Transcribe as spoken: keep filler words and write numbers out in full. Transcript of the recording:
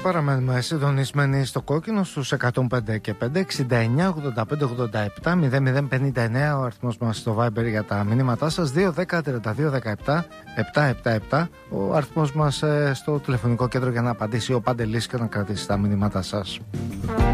παραμένουμε συντονισμένοι στο κόκκινο στους εκατόν πέντε και πέντε, εξήντα εννιά ογδόντα πέντε ογδόντα επτά, μηδέν μηδέν πενήντα εννέα ο αριθμός μας στο Viber για τα μηνύματά σας, δύο δέκα τριάντα δύο δεκαεπτά επτακόσια εβδομήντα επτά ο αριθμός μας στο τηλεφωνικό κέντρο για να απαντήσει ο Παντελής και να κρατήσει τα μηνύματά σας.